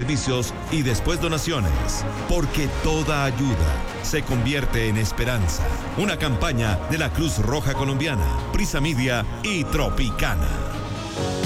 servicios y después donaciones. Porque toda ayuda se convierte en esperanza. Una campaña de la Cruz Roja Colombiana, Prisa Media y Tropicana.